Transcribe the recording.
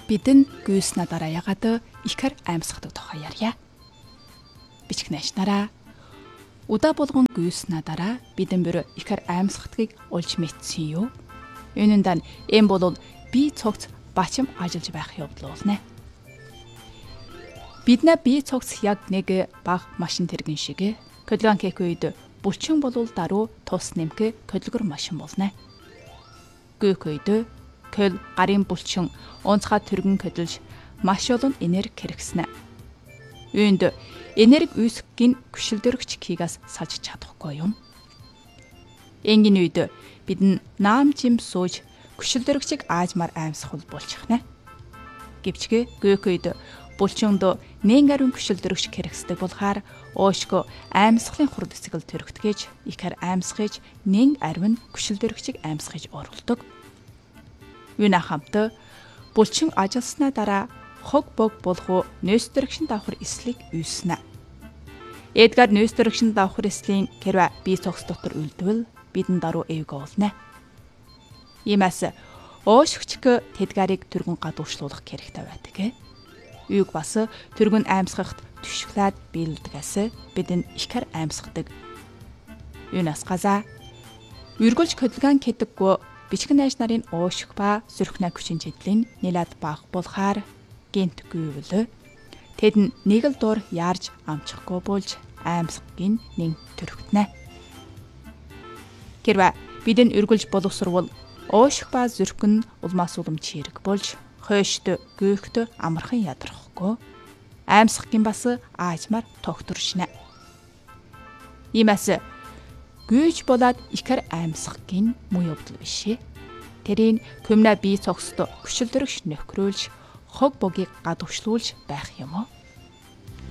Бидэн гүйс надараа ягаад ихэр аимсгадаг тухай ярья. Бичгнэш нараа удаа болгон гүйс надараа бидэн бүр ихэр аимсгадгийг олж мэдсэн юу? Үүнэн дан эм бол бие цогц бачим ажиллаж байх явдал болно. Биднээ бие цогц яг нэг баг машин тэргэн шиг хөдөлгөөн хийх үед булчин болвол даруй тус нэмэх хөдөлгөр машин болно. Гүйх үед көл гарын булчин онцгой тэргэн хөдөлж маш олон энерги хэрэгснэ. Үүнд энерги үүсгэхийн күшилдөрөгч кигаас салж чадахгүй юм. Энгийн үед бид наам жим сууж күшилдөрөгчийг аажмаар аимсгал болчихнэ. Гэвчгээ гүйх үед булчинд нэн ариун күшилдөрөгч хэрэгсдэг болохоор оошко аимсгалын хурд эсгэл төрөгдгээж ихэр аимсгаж нэн ариун күшилдөрөгчийг аимсгаж оруулдаг. Юуна хамт булчин ажилласнаа дараа хог бог болох нөөцтөрөгшин давхар эслийг үүснэ. Эдгар нөөцтөрөгшин давхар эслийн хэрвээ бие цогц дотор үлдвэл бидэн даруй эвг олно. Иймээс оошгчг тэдгарыг түргэн гадууршлуулах хэрэгтэй байдаг. Үйг бас түргэн аимсгахт түшглээд биелдгээс бидэн ихэр аимсгадаг. Юунаас газаа үргэлж хөдөлгөөн хийдэггүй бичгэн найш нарын оошг ба зүрхнэ хүчин чиглэлийн нэлээд бага болохоор гинт гүйвэл тэд нэг л дуур яарж амчихгүй болж аимсгагийн нэг төрөгднэ. Хэрвээ бидэн үргэлж боловсрвол оошг ба зүрхэн улмаас улам чирэг болж хойшд гүйхт амархан ядрахгүй аимсгагийн бас аажмаар тогтворшнэ. Иймээс гүйж болоод ихэр аимсгагийн муу явдал биш. Тэрийн көмнө бие цогцод күшилдөрөгч нөхрөөлж хог богийг гадууршлуулж байх юм уу?